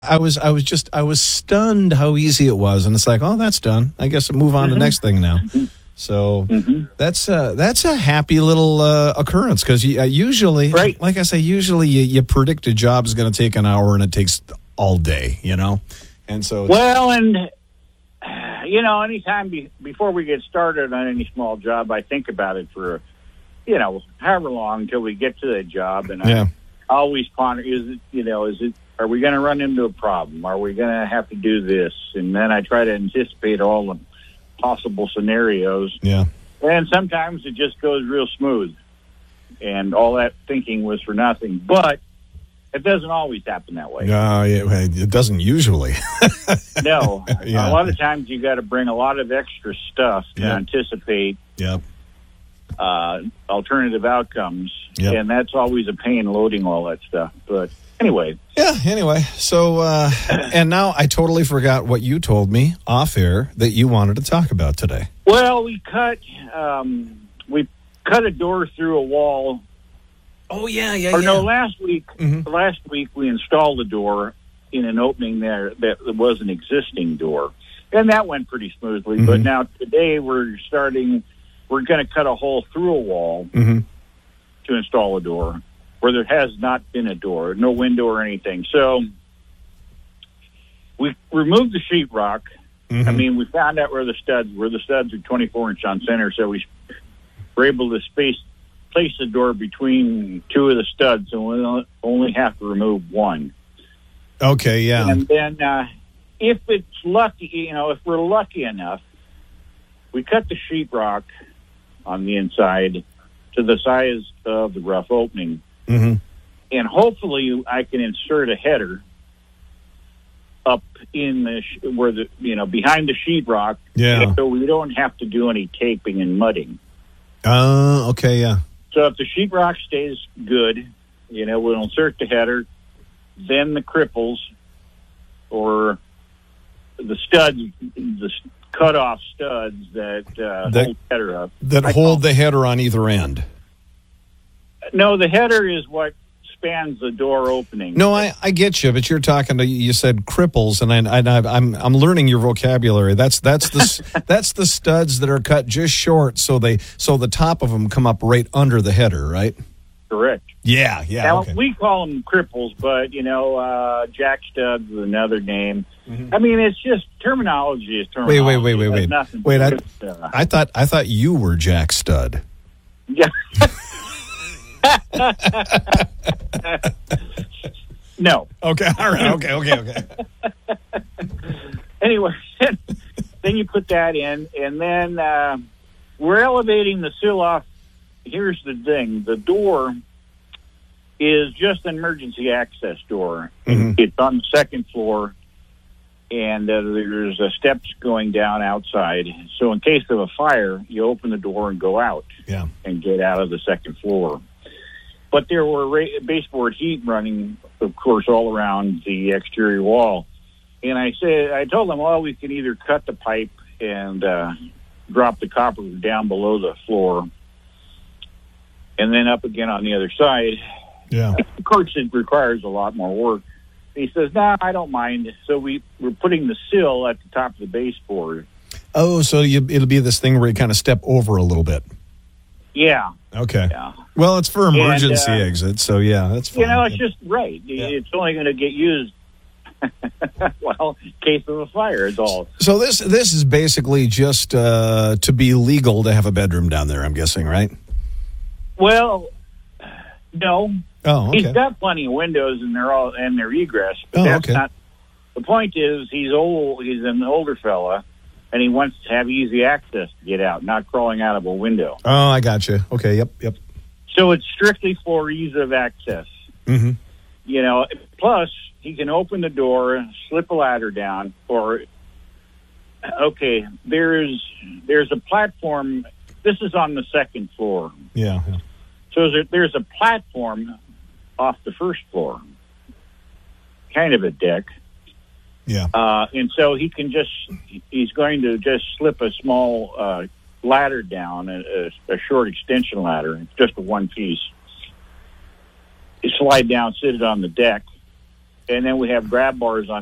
I was stunned how easy it was, and it's like, oh, that's done. I guess I'll move on to the next thing now. So that's a happy little occurrence, because usually, right. Like I say, usually you predict a job is going to take an hour and it takes all day, and so anytime before we get started on any small job, I think about it for however long until we get to that job, and I always ponder: are we going to run into a problem? Are we going to have to do this? And then I try to anticipate all the possible scenarios. Yeah. And sometimes it just goes real smooth. And all that thinking was for nothing. But it doesn't always happen that way. No, it doesn't usually. No. Yeah. A lot of times you got to bring a lot of extra stuff to anticipate alternative outcomes. Yep. And that's always a pain, loading all that stuff. But anyway. Yeah, anyway. So, and now I totally forgot what you told me off air that you wanted to talk about today. Well, we cut a door through a wall. Oh, yeah. No, last week we installed a door in an opening there that was an existing door. And that went pretty smoothly. Mm-hmm. But now today we're going to cut a hole through a wall to install a door where there has not been a door, no window or anything. So we removed the sheetrock. Mm-hmm. I mean, we found out where the studs are 24-inch on center, so we were able to place the door between two of the studs, and we only have to remove one. Okay, yeah. And then if it's lucky, if we're lucky enough, we cut the sheetrock on the inside to the size of the rough opening. Mm-hmm. And hopefully I can insert a header up in behind the sheetrock, so we don't have to do any taping and mudding. Okay, yeah. So if the sheetrock stays good, we'll insert the header, then the cripples or the studs, the cut-off studs that hold the header up. That hold the header on either end. No, the header is what spans the door opening. No, I get you, but you said cripples, and I'm learning your vocabulary. That's the studs that are cut just short, so the top of them come up right under the header, right? Correct. Yeah. Now we call them cripples, but jack studs is another name. Mm-hmm. I mean, it's just terminology is terminology. Wait. I thought you were Jack Stud. Yeah. No. Okay. All right. Okay. Anyway, then you put that in, and then we're elevating the sill off. Here's the thing: the door is just an emergency access door. Mm-hmm. It's on the second floor, and there's steps going down outside. So in case of a fire, you open the door and go out and get out of the second floor. But there were baseboard heat running, of course, all around the exterior wall. And I told them, well, we can either cut the pipe and drop the copper down below the floor and then up again on the other side. Yeah. Of course, it requires a lot more work. He says, no, I don't mind. So we're putting the sill at the top of the baseboard. Oh, so it'll be this thing where you kind of step over a little bit. Yeah. Okay. Yeah. Well, it's for emergency exits, so that's fine. It's just right. Yeah. It's only going to get used, in case of a fire is all. So this is basically just to be legal to have a bedroom down there, I'm guessing, right? Well, no. Oh, okay. He's got plenty of windows, and they're egress. But that's not. The point is, he's old. He's an older fella. And he wants to have easy access to get out, not crawling out of a window. Oh, I got you. Okay, yep. So it's strictly for ease of access. Mm-hmm. Plus, he can open the door, slip a ladder down, there's a platform. This is on the second floor. Yeah. So there's a platform off the first floor, kind of a deck. Yeah. And so he's going to just slip a small ladder down, a short extension ladder, just a one piece. You slide down, sit it on the deck, and then we have grab bars on